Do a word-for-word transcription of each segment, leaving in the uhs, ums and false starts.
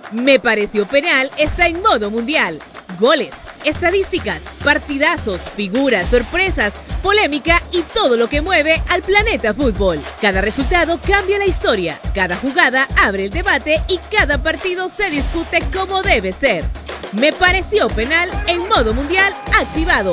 Me Pareció Penal está en modo mundial. Goles, estadísticas, partidazos, figuras, sorpresas, polémica y todo lo que mueve al planeta fútbol. Cada resultado cambia la historia, cada jugada abre el debate y cada partido se discute como debe ser. Me Pareció Penal en modo mundial activado.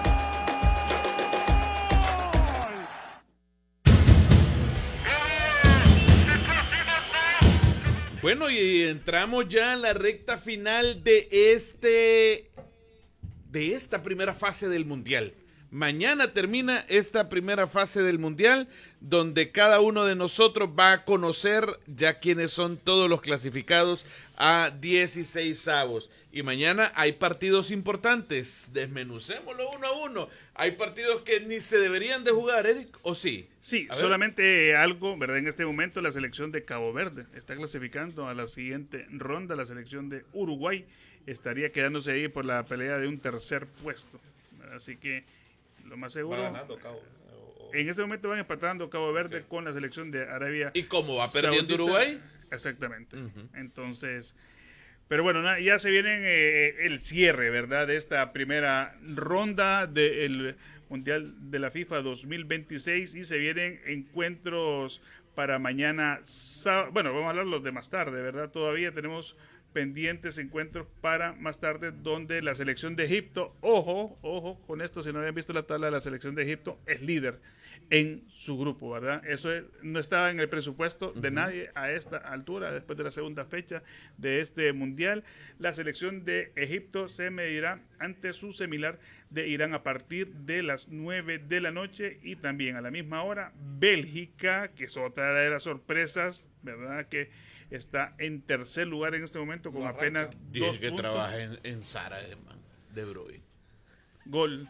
Bueno, y entramos ya en la recta final de este de esta primera fase del Mundial. Mañana termina esta primera fase del Mundial, donde cada uno de nosotros va a conocer ya quiénes son todos los clasificados a dieciséis avos. Y mañana hay partidos importantes, desmenucémoslo uno a uno. Hay partidos que ni se deberían de jugar, Eric, ¿o sí? Sí, solamente algo, ¿verdad? En este momento la selección de Cabo Verde está clasificando a la siguiente ronda. La selección de Uruguay estaría quedándose ahí por la pelea de un tercer puesto. Así que lo más seguro, va ganando Cabo. En este momento van empatando Cabo Verde okay. con la selección de Arabia. ¿Y cómo va perdiendo Saudita. Uruguay? Exactamente. Uh-huh. Entonces, pero bueno, ya se viene eh, el cierre, ¿verdad? De esta primera ronda del Mundial de la FIFA dos mil veintiséis y se vienen encuentros para mañana. Bueno, vamos a hablar los de más tarde, ¿verdad? Todavía tenemos pendientes encuentros para más tarde, donde la selección de Egipto, ojo, ojo con esto, si no habían visto la tabla, la selección de Egipto es líder en su grupo, ¿verdad? Eso es, no estaba en el presupuesto de uh-huh. nadie a esta altura, después de la segunda fecha de este mundial. La selección de Egipto se medirá ante su similar de Irán a partir de las nueve de la noche, y también a la misma hora Bélgica, que es otra de las sorpresas, ¿verdad? Que está en tercer lugar en este momento con no apenas Dice dos que puntos. trabaja en, en Sara, hermano, de Bruyne. Gol.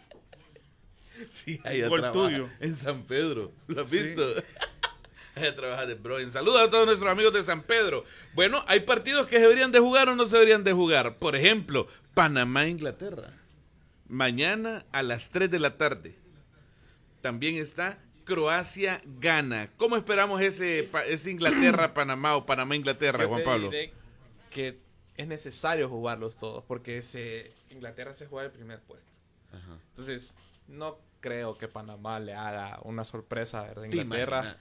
Sí, allá Gol trabaja tuyo. En San Pedro. ¿Lo has visto? Sí. Allá trabaja de Bruyne. Saludos a todos nuestros amigos de San Pedro. Bueno, hay partidos que se deberían de jugar o no se deberían de jugar. Por ejemplo, Panamá-Inglaterra. Mañana a las tres de la tarde. También está Croacia-Ghana. ¿Cómo esperamos ese, ese Inglaterra-Panamá o Panamá-Inglaterra, Juan Pablo? Yo te diré que es necesario jugarlos todos, porque ese, Inglaterra se juega el primer puesto. Ajá. Entonces, no creo que Panamá le haga una sorpresa a Inglaterra.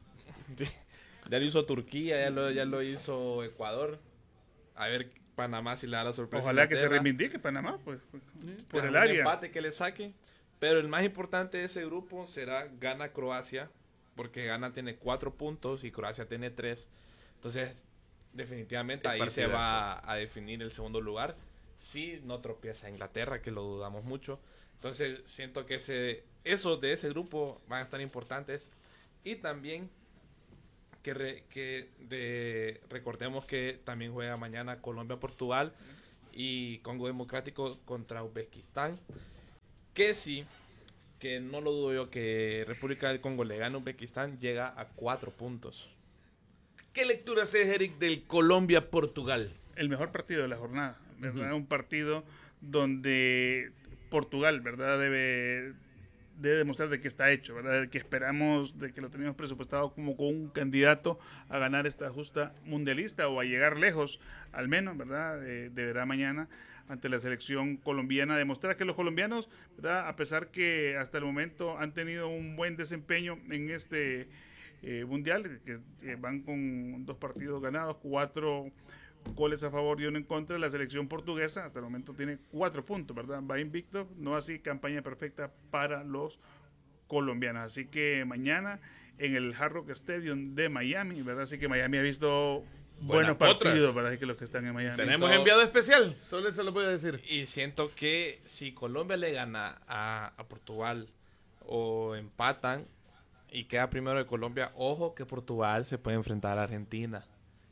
Ya lo hizo Turquía, ya lo, ya lo hizo Ecuador. A ver Panamá si le da la sorpresa. Ojalá que se reivindique Panamá, pues, sí, por el un área. empate que le saque. Pero el más importante de ese grupo será Ghana-Croacia, porque Ghana tiene cuatro puntos y Croacia tiene tres. Entonces, definitivamente ahí se va a definir el segundo lugar. Si no tropieza Inglaterra, que lo dudamos mucho. Entonces, siento que ese, esos de ese grupo van a estar importantes. Y también que, re, que de, recordemos que también juega mañana Colombia-Portugal y Congo Democrático contra Uzbekistán. Que sí, que no lo dudo yo, que República del Congo le gane a Uzbekistán, llega a cuatro puntos. ¿Qué lectura haces, Eric, del Colombia-Portugal? El mejor partido de la jornada, ¿verdad? Uh-huh. Un partido donde Portugal, ¿verdad? Debe, debe demostrar de que está hecho, ¿verdad? De que esperamos, de que lo teníamos presupuestado como con un candidato a ganar esta justa mundialista o a llegar lejos, al menos, ¿verdad? Eh, deberá mañana ante la selección colombiana demostrar que los colombianos, ¿verdad? A pesar que hasta el momento han tenido un buen desempeño en este eh, mundial, que eh, van con dos partidos ganados, cuatro goles a favor y uno en contra. La selección portuguesa hasta el momento tiene cuatro puntos, ¿verdad? Va invicto, no así campaña perfecta para los colombianos. Así que mañana en el Hard Rock Stadium de Miami, ¿verdad? Así que Miami ha visto buenos partidos para que los que están en Miami. Tenemos enviado especial, solo eso lo voy a decir. Y siento que si Colombia le gana a, a Portugal o empatan y queda primero de Colombia, ojo que Portugal se puede enfrentar a Argentina.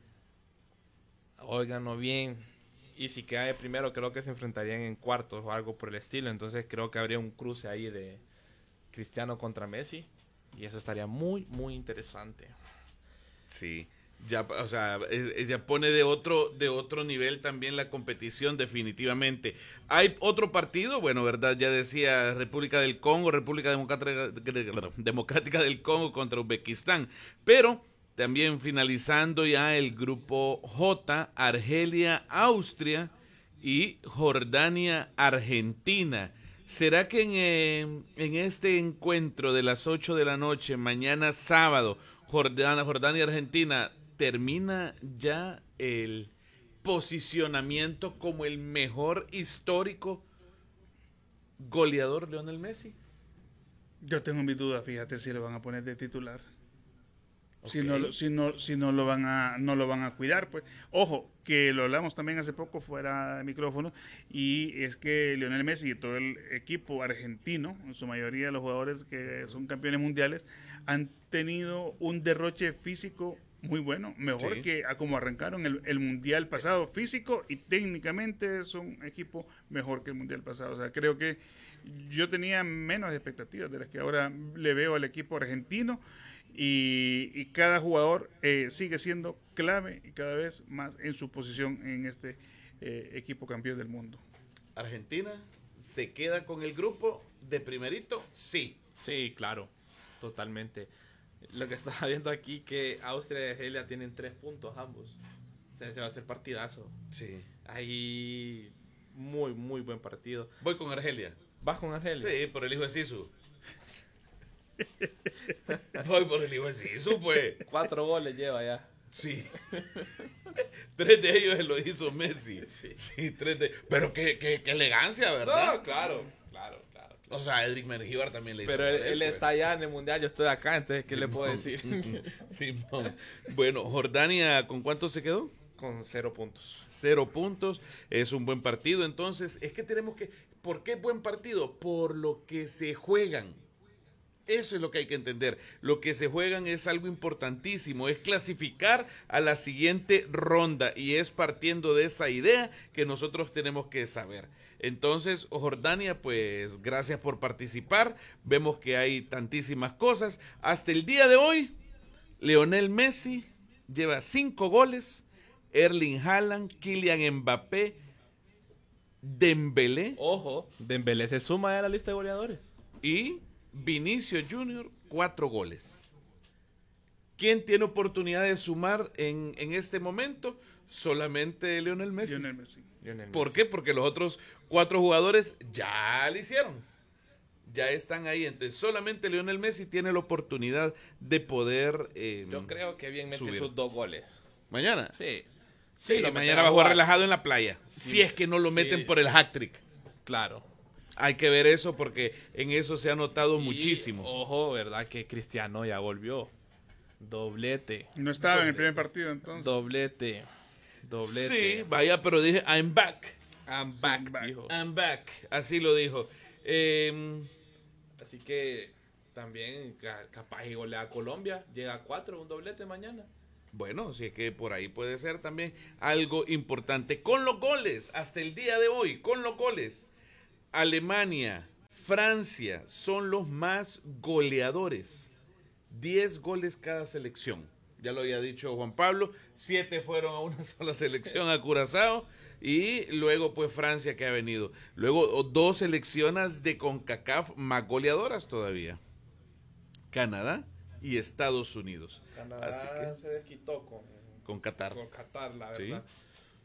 Óiganlo bien. Y si queda de primero, creo que se enfrentarían en cuartos o algo por el estilo. Entonces creo que habría un cruce ahí de Cristiano contra Messi. Y eso estaría muy, muy interesante. Sí. Ya, o sea, ella pone de otro de otro nivel también la competición, definitivamente. Hay otro partido, bueno, verdad, ya decía República del Congo, República Democrática, Democrática del Congo contra Uzbekistán, pero También finalizando ya el grupo J, Argelia, Austria y Jordania, Argentina. ¿Será que en, eh, en este encuentro de las ocho de la noche, mañana sábado, Jordania, Jordania, Argentina, termina ya el posicionamiento como el mejor histórico goleador Lionel Messi? Yo tengo mis dudas, fíjate si lo van a poner de titular. Okay. Si no, si no, si no lo van a, no lo van a cuidar, pues. Ojo, que lo hablamos también hace poco fuera de micrófono, y es que Lionel Messi y todo el equipo argentino, en su mayoría de los jugadores que son campeones mundiales, han tenido un derroche físico muy bueno, mejor sí. que a como arrancaron el, el mundial pasado, físico y técnicamente es un equipo mejor que el mundial pasado. O sea, creo que yo tenía menos expectativas de las que ahora le veo al equipo argentino. Y, y cada jugador eh, sigue siendo clave y cada vez más en su posición en este eh, equipo campeón del mundo. ¿Argentina se queda con el grupo de primerito? Sí. Sí, claro, totalmente. Lo que estaba viendo aquí, que Austria y Argelia tienen tres puntos ambos. O sea, se va a hacer partidazo. Sí. Ahí, muy, muy buen partido. Voy con Argelia. ¿Vas con Argelia? Sí, por el hijo de Sisu. Voy por el hijo de Sisu, pues. Cuatro goles lleva ya. Sí. Tres de ellos lo hizo Messi. Sí, sí tres de... Pero qué, qué, qué elegancia, ¿verdad? No, claro, claro, claro. O sea, Edric Mengíbar también le hizo. Pero él, él pues. está allá en el Mundial, yo estoy acá, entonces, ¿qué Simón. le puedo decir? Simón. Bueno, Jordania, ¿con cuánto se quedó? Con cero puntos. Cero puntos. Es un buen partido, entonces. Es que tenemos que... ¿Por qué buen partido? Por lo que se juegan. Eso es lo que hay que entender. Lo que se juegan es algo importantísimo, es clasificar a la siguiente ronda y es partiendo de esa idea que nosotros tenemos que saber. Entonces, Jordania, pues gracias por participar. Vemos que hay tantísimas cosas. Hasta el día de hoy, Lionel Messi lleva cinco goles, Erling Haaland, Kylian Mbappé, Dembélé. Ojo, Dembélé se suma a la lista de goleadores. Y Vinicius Junior, cuatro goles. ¿Quién tiene oportunidad de sumar en, en este momento? Solamente Lionel Messi. Lionel Messi. Lionel Messi. ¿Por qué? Porque los otros cuatro jugadores ya lo hicieron. Ya están ahí. Entonces, solamente Lionel Messi tiene la oportunidad de poder eh, Yo creo que bien mete subir. sus dos goles. ¿Mañana? Sí. Sí, sí mañana va a jugar relajado en la playa. Sí. Si es que no lo Sí. meten por el hat-trick. Claro. Hay que ver eso porque en eso se ha notado Y, muchísimo. Ojo, ¿verdad? Que Cristiano ya volvió. Doblete. No estaba Doblete. en el primer partido entonces. Doblete. Doblete. Sí, vaya, pero dije, I'm back. I'm back, I'm back. dijo. I'm back. Así lo dijo. Eh, Así que también capaz y golea a Colombia. Llega a cuatro, un doblete mañana. Bueno, si es que por ahí puede ser también algo importante. Con los goles, hasta el día de hoy, con los goles. Alemania, Francia son los más goleadores. Diez goles cada selección. Ya lo había dicho Juan Pablo. Siete fueron a una sola selección, a Curazao. Y luego pues Francia que ha venido. Luego dos selecciones de CONCACAF más goleadoras todavía. Canadá y Estados Unidos. Canadá Así que, se desquitó con, con Qatar. Con Qatar, la ¿Sí? verdad.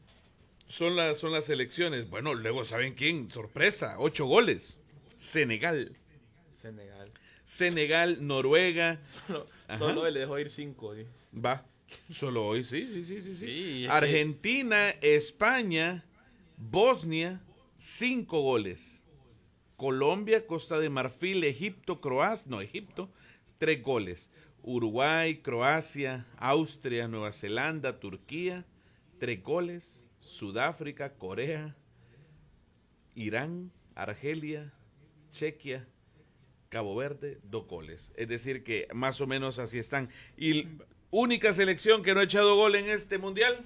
Son las, son las selecciones. Bueno, luego, ¿saben quién? Sorpresa, ocho goles. Senegal. Senegal. Senegal, Noruega. Solo, solo él le dejó ir cinco. ¿sí? Va. Solo hoy, sí, sí, sí, sí. sí. Sí, Argentina, que... España, Bosnia, cinco goles. Colombia, Costa de Marfil, Egipto, Croacia, no, Egipto, tres goles. Uruguay, Croacia, Austria, Nueva Zelanda, Turquía, tres goles. Sudáfrica, Corea, Irán, Argelia, Chequia, Cabo Verde, dos goles. Es decir que más o menos así están. Y única selección que no ha echado gol en este mundial,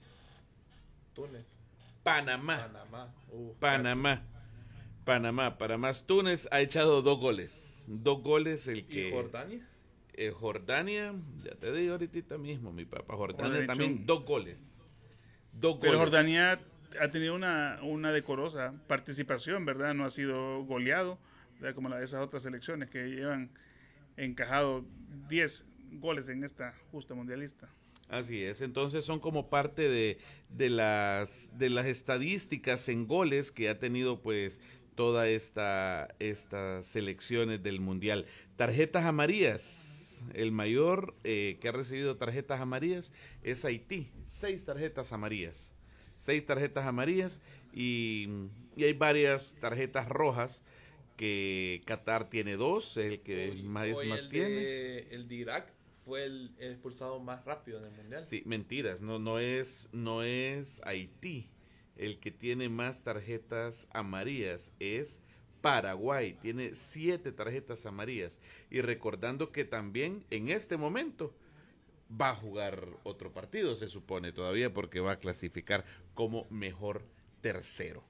Túnez. Panamá. Panamá. Uh, Panamá. Panamá. Panamá. Túnez ha echado dos goles. Dos goles el que... ¿Y Jordania? Eh, Jordania, ya te digo ahorita mismo, mi papá. Jordania Bueno, también, hecho, dos goles. Dos Pero goles. Jordania ha tenido una, una decorosa participación, ¿verdad? No ha sido goleado, ¿verdad? Como la de esas otras selecciones que llevan encajado diez goles en esta justa mundialista. Así es, entonces son como parte de, de las de las estadísticas en goles que ha tenido pues toda esta estas selecciones del mundial. Tarjetas amarillas, el mayor eh, que ha recibido tarjetas amarillas es Haití, seis tarjetas amarillas, seis tarjetas amarillas y, y hay varias tarjetas rojas que Qatar tiene dos, el que Hoy, más, hoy más el tiene. De, el de Irak fue el, el expulsado más rápido en el mundial. Sí, mentiras, no, no es, no es Haití el que tiene más tarjetas amarillas, es Paraguay, tiene siete tarjetas amarillas. Y recordando que también en este momento va a jugar otro partido, se supone todavía, porque va a clasificar como mejor tercero.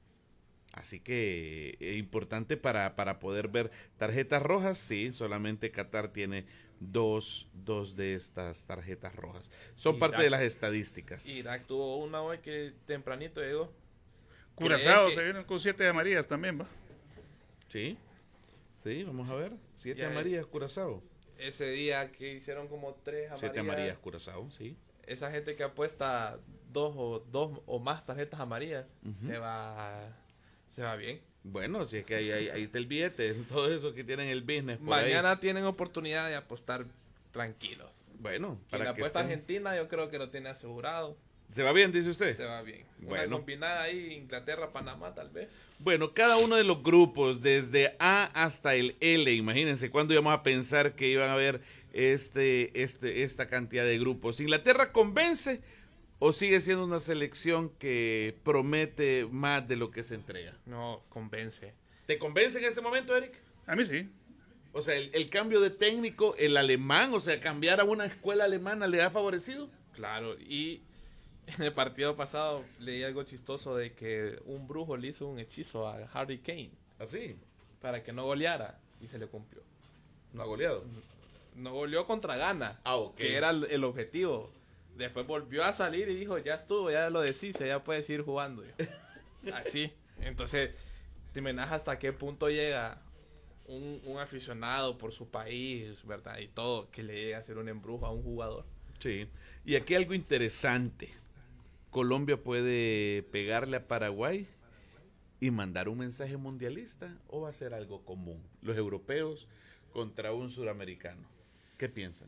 Así que es importante para, para poder ver tarjetas rojas, sí, solamente Qatar tiene dos, dos de estas tarjetas rojas. Son Irak, parte de las estadísticas. Irak tuvo una hoy que tempranito llegó. Curazao que... se vienen con siete amarillas también, ¿va? Sí, sí, vamos a ver. Siete Ya, amarillas, Curazao. Ese día que hicieron como tres amarillas. Siete amarillas, Curazao, sí. Esa gente que apuesta dos o, dos o más tarjetas amarillas, Uh-huh. se va se va bien. Bueno, si es que ahí, ahí, ahí está el billete, todo eso que tienen el business por Mañana ahí. tienen oportunidad de apostar tranquilos. Bueno, Quien para que apuesta estén... Argentina yo creo que lo tiene asegurado. ¿Se va bien, dice usted? Se va bien. Bueno. Una combinada ahí, Inglaterra-Panamá tal vez. Bueno, cada uno de los grupos, desde A hasta el L, imagínense cuándo íbamos a pensar que iban a haber este, este, esta cantidad de grupos. ¿Inglaterra convence o sigue siendo una selección que promete más de lo que se entrega? No, convence. ¿Te convence en este momento, Eric? A mí sí. O sea, el, el cambio de técnico, el alemán, o sea, cambiar a una escuela alemana, ¿le ha favorecido? Claro, y en el partido pasado leí algo chistoso de que un brujo le hizo un hechizo a Harry Kane ¿Así? para que no goleara y se le cumplió. ¿No ha goleado? No goleó contra Ghana, Ah, ok. que era el, el objetivo. Después volvió a salir y dijo, ya estuvo, ya lo deshice, ya puedes ir jugando. Así. Entonces, te imaginas hasta qué punto llega un, un aficionado por su país, ¿verdad? Y todo, que le llegue a hacer un embrujo a un jugador. Sí. Y aquí algo interesante. Colombia puede pegarle a Paraguay y mandar un mensaje mundialista, o va a ser algo común. Los europeos contra un suramericano. ¿Qué piensan?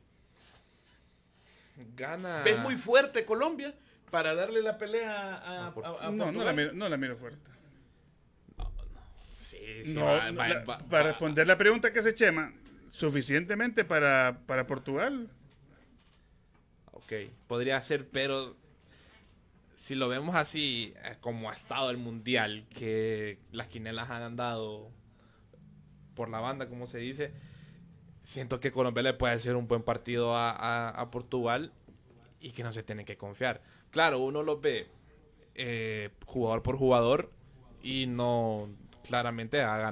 Gana. ¿Ves muy fuerte Colombia para darle la pelea a, a, a, a No, no la, Portugal? miro, no la miro fuerte. Sí, sí, No, va- no, va- la- va- para va- responder la pregunta que se Chema, suficientemente para, para Portugal. Ok, podría ser, pero si lo vemos así, eh, como ha estado el mundial, que las quinelas han andado por la banda, como se dice, siento que Colombia le puede hacer un buen partido a, a- a Portugal y que no se tiene que confiar. Claro, uno los ve eh, jugador por jugador y no claramente ha ganado.